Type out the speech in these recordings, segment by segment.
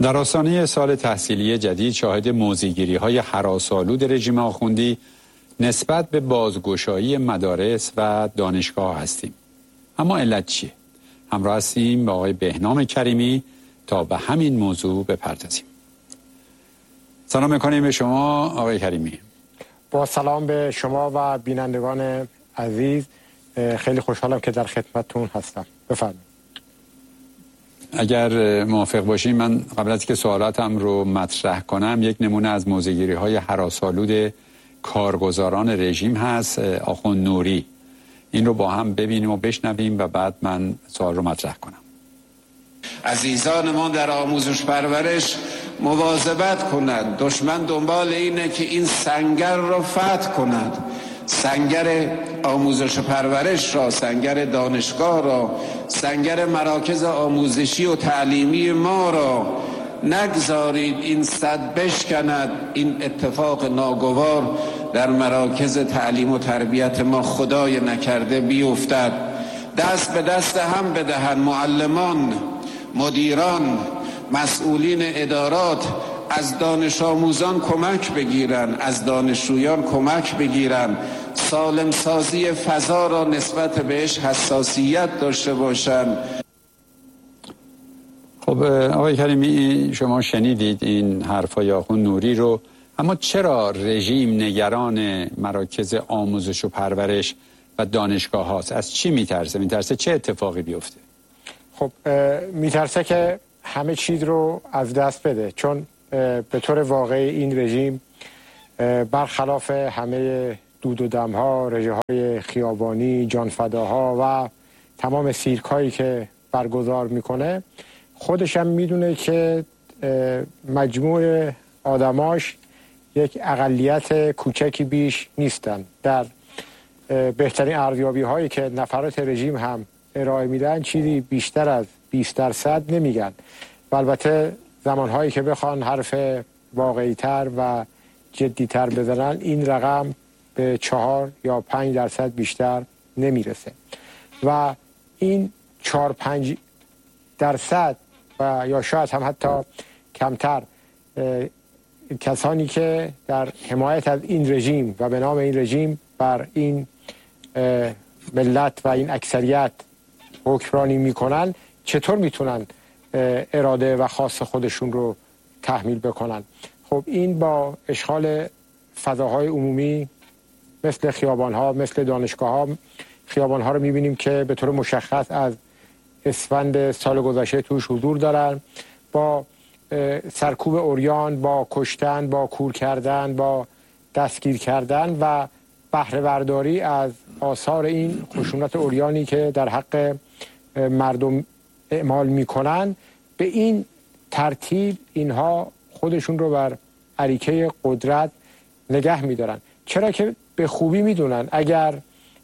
در آستانه سال تحصیلی جدید شاهد موضع‌گیری‌های هراس‌آلود رژیم آخوندی نسبت به بازگشایی مدارس و دانشگاه هستیم. اما علت چیه؟ همراه هستیم با آقای بهنام کریمی تا به همین موضوع بپردازیم. سلام می‌کنیم به شما آقای کریمی. با سلام به شما و بینندگان عزیز، خیلی خوشحالم که در خدمتتون هستم. بفرمایید. اگر موافق باشیم من قبل از که سوالاتم رو مطرح کنم یک نمونه از موضع‌گیری‌های هراس‌آلود کارگزاران رژیم هست، آخوند نوری. این رو با هم ببینیم و بشنویم و بعد من سوال رو مطرح کنم. عزیزان ما در آموزش پرورش مواظبت کنند. دشمن دنبال اینه که این سنگر رو فتح کند، سنگر آموزش پرورش را، سنگر دانشگاه را، سنگر مراکز آموزشی و تعلیمی ما را. نگذارید این سد بشکند، این اتفاق ناگوار در مراکز تعلیم و تربیت ما خدای نکرده بیفتد. دست به دست هم بدهن معلمان، مدیران، مسئولین ادارات، از دانش آموزان کمک بگیرن، از دانشجویان کمک بگیرن، سالم سازی فضا را نسبت بهش حساسیت داشته باشن. خب آقای کریمی، شما شنیدید این حرفای آخوند نوری رو، اما چرا رژیم نگران مراکز آموزش و پرورش و دانشگاه هاست؟ از چی میترسه؟ میترسه چه اتفاقی بیفته؟ خب میترسه که همه چیز رو از دست بده، چون به طور واقعی این رژیم برخلاف همه دود و دمها، رژه‌های خیابانی، جانفداها و تمام سیرکایی که برگزار میکنه، خودش هم میدونه که مجموع آدماش یک اقلیت کوچکی بیش نیستن. در بهترین ارزیابی هایی که نفرات رژیم هم ارائه میدن چیزی بیشتر از 20% نمیگن و البته زمانهایی که بخوان حرف واقعی تر و جدی تر بزنن این رقم به 4 یا 5% بیشتر نمیرسه و این 4-5% و یا شاید هم حتی کمتر کسانی که در حمایت از این رژیم و به نام این رژیم بر این ملت و این اکثریت حکمرانی میکنن چطور میتونن اراده و خواست خودشون رو تحمیل بکنن؟ خب این با اشغال فضاهای عمومی مثل خیابانها، مثل دانشگاهها، خیابانها رو میبینیم که به طور مشخص از اسفند سال گذشته توش حضور دارن، با سرکوب عریان، با کشتن، با کور کردن، با دستگیر کردن و بهره برداری از آثار این خشونت عریانی که در حق مردم اعمال میکنن. به این ترتیب اینها خودشون رو بر اریکه قدرت نگه میدارن، چرا که به خوبی میدونن اگر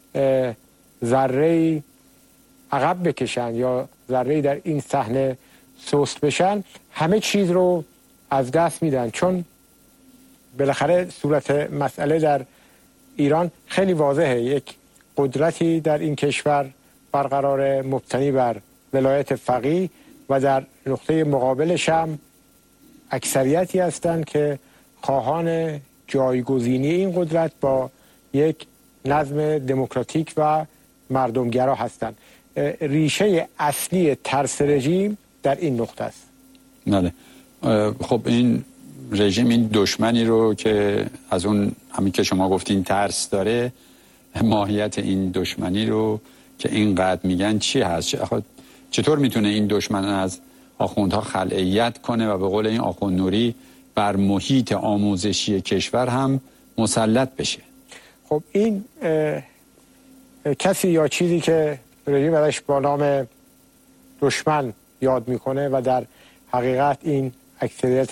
ذره‌ای عقب بکشن یا ذره‌ای در این صحنه سست بشن همه چیز رو از دست میدن، چون بالاخره صورت مسئله در ایران خیلی واضحه. یک قدرتی در این کشور برقرار مبتنی بر ولایت فقیه و در نقطه مقابلش هم اکثریتی هستند که خواهان جایگزینی این قدرت با یک نظم دموکراتیک و مردمگرا هستند. ریشه اصلی ترس رژیم در این نقطه است. بله. خب این رژیم این دشمنی رو که از اون همین که شما گفتین ترس داره، ماهیت این دشمنی رو که اینقدر میگن چی هست؟ چطور میتونه این دشمن از آخوندها خلعیت کنه و به قول این آخوند نوری بر محیط آموزشی کشور هم مسلط بشه؟ خب این کسی یا چیزی که رژیم ازش با نام دشمن یاد میکنه و در حقیقت این اکثریت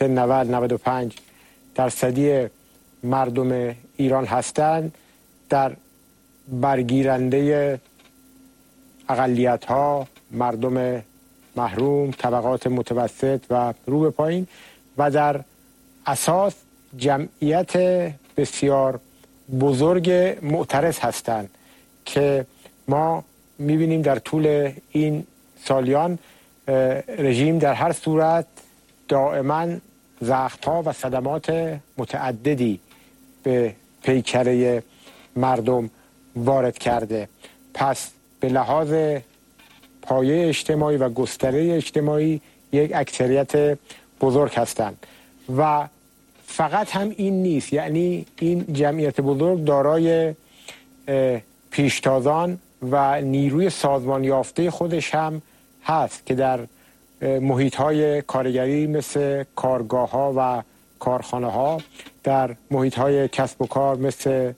90-95% مردم ایران هستند، در برگیرنده اقلیت ها، مردم محروم، طبقات متوسط و رو به پایین و در اساس جمعیت بسیار بزرگ معترض هستند که ما میبینیم در طول این سالیان رژیم در هر صورت دائما زخم‌ها و صدمات متعددی به پیکره مردم وارد کرده. پس به لحاظ پایه اجتماعی و گستره اجتماعی یک اکثریت بزرگ هستند و فقط هم این نیست، یعنی این جمعیت بزرگ دارای پیشتازان و نیروی سازمان یافته خودش هم هست که در محیط‌های کارگری مثل کارگاه‌ها و کارخانه‌ها، در محیط‌های کسب و کار مثل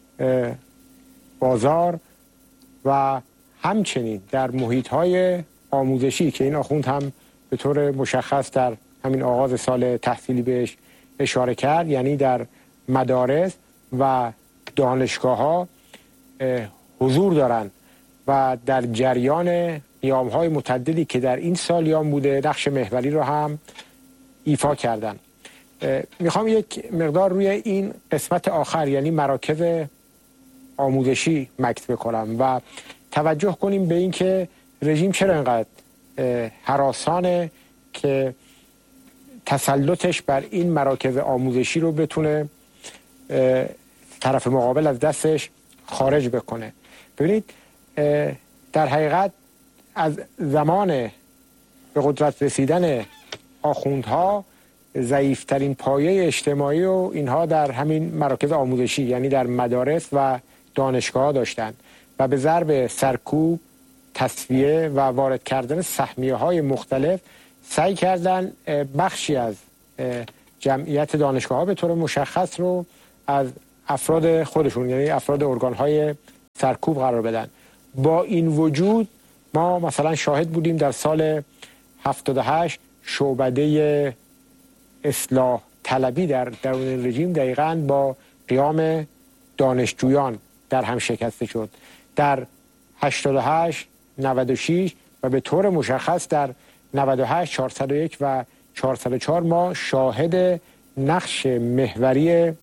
بازار و همچنین در محیط‌های آموزشی که این آخوند هم به طور مشخص در همین آغاز سال تحصیلی بهش اشاره کرد، یعنی در مدارس و دانشگاه‌ها حضور دارند و در جریان قیام‌های متعددی که در این سالیان بوده نقش محوری رو هم ایفا کردن. میخوام یک مقدار روی این قسمت آخر یعنی مراکز آموزشی مکث بکنم و توجه کنیم به این که رژیم چرا اینقدر هراسانه که تسلطش بر این مراکز آموزشی رو بتونه طرف مقابل از دستش خارج بکنه. ببینید در حقیقت از زمان به قدرت رسیدن آخوندها ضعیفترین پایه اجتماعی و اینها در همین مراکز آموزشی یعنی در مدارس و دانشگاه داشتند و به ضرب سرکوب، تصفیه و وارد کردن سهمیه‌های مختلف سعی کردن بخشی از جمعیت دانشگاه‌ها به طور مشخص رو از افراد خودشون یعنی افراد ارگان‌های سرکوب قرار بدن. با این وجود ما مثلا شاهد بودیم در سال 78 شعبده اصلاح طلبی در درون رژیم دقیقاً با قیام دانشجویان در هم شکسته شد. در 88 96 و به طور مشخص در 98 401 و 404 ما شاهد نقش محوری